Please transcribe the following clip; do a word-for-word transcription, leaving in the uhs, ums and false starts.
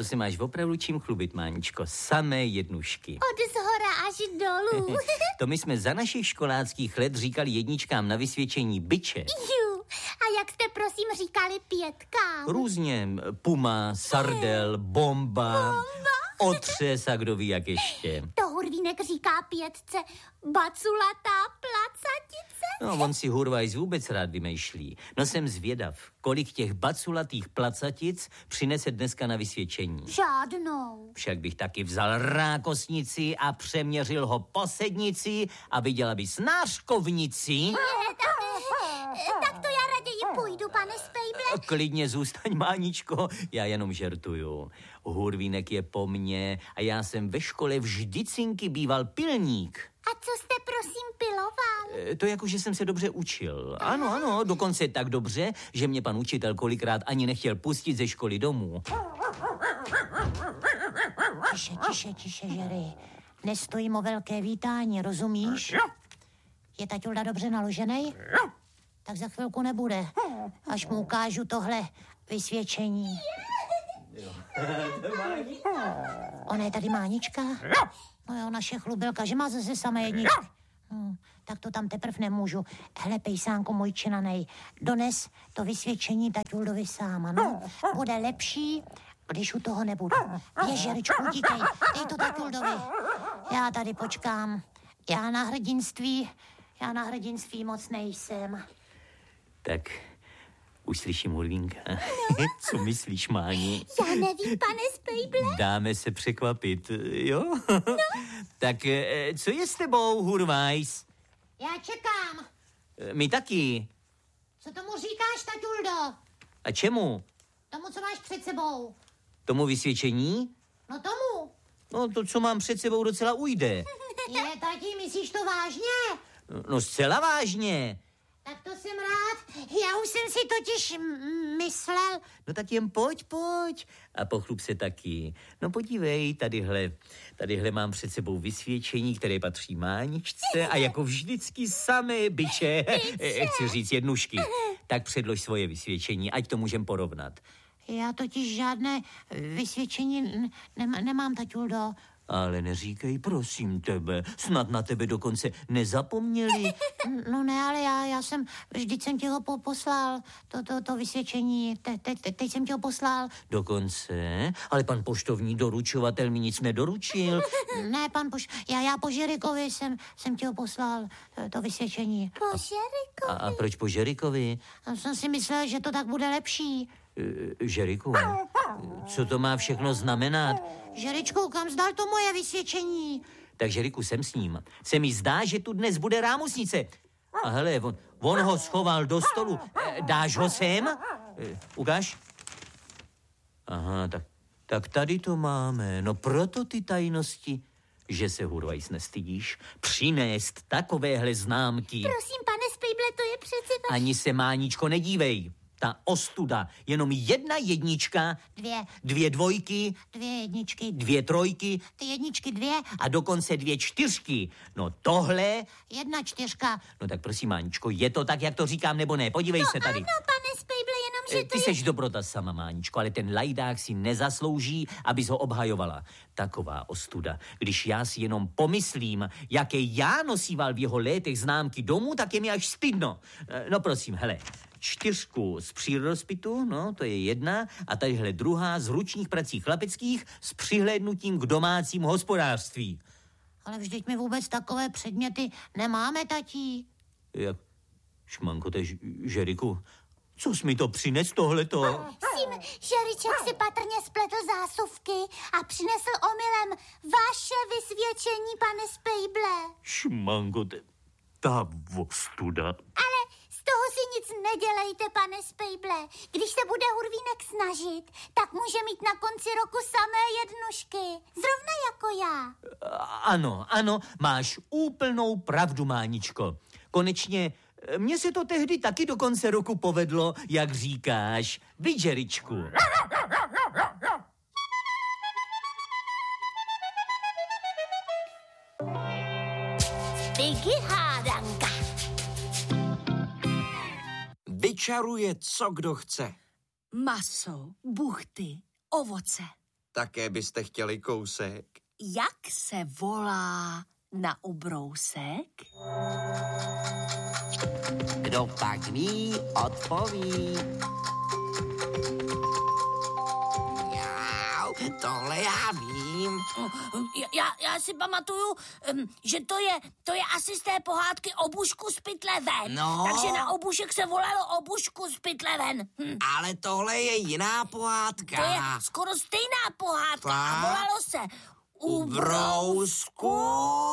To se máš opravdu čím chlubit, Máničko. Samé jednušky. Od zhora až dolů. To my jsme za našich školáckých let říkali jedničkám na vysvědčení biče. Ju, a jak jste prosím říkali pětkám? Různě. Puma, sardel, bomba, Bomba? otřes a kdo ví jak ještě. To Hurvínek říká pětce baculatá placatice. No, on si Hurvajs vůbec rád vymýšlí. No jsem zvědav, kolik těch baculatých placatic přinese dneska na vysvědčení. Žádnou. Však bych taky vzal rákosnici a přeměřil ho po sednici a viděla bys nářkovnici. Tak to já raději půjdu, pane Spejble. Klidně zůstaň, Máničko, já jenom žertuju. Hurvínek je po mně a já jsem ve škole vždycinky býval pilník. A co jste prosím piloval? E, to jako, že jsem se dobře učil. Ano, ano, dokonce tak dobře, že mě pan učitel kolikrát ani nechtěl pustit ze školy domů. Tiše, tiše, tiše, Jerry. Nestojím o velké vítání, rozumíš? Je taťulda dobře naložený? Tak za chvilku nebude, až mu ukážu tohle vysvědčení. Ona je tady Mánička? No jo, naše chlubilka, že má zase samé jedničky. Hmm, tak to tam teprv nemůžu. Hele, pejsánko můj činanej, dones to vysvědčení taťuldovi sám, ano? Bude lepší, když u toho nebudu. Běž, Žeričku, utíkej, dej to taťuldovi. Já tady počkám. Já na hrdinství, já na hrdinství moc nejsem. Tak už slyším Hurvínka. No. Co myslíš, Máni? Já nevím, pane Spejble. Dáme se překvapit, jo? No. Tak co je s tebou, Hurvajs? Já čekám. My taky. Co tomu říkáš, taťuldo? A čemu? Tomu, co máš před sebou. Tomu vysvědčení? No tomu. No to, co mám před sebou, docela ujde. Je, tati, myslíš to vážně? No zcela vážně. Tak to jsem rád. Já už jsem si totiž m- myslel. No tak jen pojď, pojď. A pochlup se taky. No podívej, tadyhle, tadyhle mám před sebou vysvědčení, které patří Máničce a jako vždycky samé biče, chci říct jednušky. Tak předlož svoje vysvědčení, ať to můžem porovnat. Já totiž žádné vysvědčení ne- nemám, taťuldo. Ale neříkej, prosím tebe, snad na tebe dokonce nezapomněli. No ne, ale já, já jsem, vždyť jsem ti ho po, poslal, to, to, to vysvědčení, te, te, te, teď jsem ti ho poslal. Dokonce? Ale pan poštovní doručovatel mi nic nedoručil. Ne, pan Poš, já, já po Žerikovi jsem, jsem ti ho poslal, to, to vysvědčení. Po Žerikovi? A, a proč po Žerikovi? Já jsem si myslel, že to tak bude lepší. E, Žeriku, co to má všechno znamenat? Žeričku, kam zdal to moje vysvědčení? Tak Žeriku, jsem s ním. Se mi zdá, že tu dnes bude rámusnice. A hele, on, on ho schoval do stolu. E, dáš ho sem? E, ukáž? Aha, tak, tak tady to máme. No proto ty tajnosti, že se, Hurvajs, nestydíš přinést takovéhle známky. Prosím, pane Spejble, to je přece vaš... Ani se, Máničko, nedívej. Ta ostuda, jenom jedna jednička, Dvě. dvě dvojky, Dvě jedničky. dvě trojky Ty jedničky dvě. a dokonce dvě čtyřky. No tohle... Jedna čtyřka. No tak prosím, Máničko, je to tak, jak to říkám, nebo ne? Podívej To se tady. ano, pane Spejble, jenom, že E, to Ty je... seš dobrota sama, Máničko, ale ten lajdák si nezaslouží, abys ho obhajovala. Taková ostuda. Když já si jenom pomyslím, jaké já nosíval v jeho létech známky domů, tak je mi až stydno. E, No prosím, hele, čtyřku z přírodospitu, no, to je jedna, a tadyhle druhá z ručních prací chlapeckých s přihlédnutím k domácímu hospodářství. Ale vždyť my vůbec takové předměty nemáme, tatí. Jak, šmanko, to je Žeriku, co jsi mi to přines tohleto? Sím, Žeriček si patrně spletl zásuvky a přinesl omylem vaše vysvědčení, pane Spejble. Šmanko, to, ta ostuda. Ale z toho si nic nedělejte, pane Spejble. Když se bude Hurvínek snažit, tak může mít na konci roku samé jednušky. Zrovna jako já. Ano, ano, máš úplnou pravdu, Máničko. Konečně, mně se to tehdy taky do konce roku povedlo, jak říkáš. Viď, Žeričku? Piggy hádanka. Vyčaruje, co kdo chce. Maso, buchty, ovoce. také byste chtěli kousek? Jak se volá na ubrousek? Kdo pak ví, odpoví. Jau, tohle já vím. Já, já si pamatuju, že to je, to je asi z té pohádky Obušku z pytle ven. No. Takže na obušek se volalo Obušku z pytle ven. Hm. Ale tohle je jiná pohádka. To je skoro stejná pohádka. Fakt? A volalo se Ubrousku.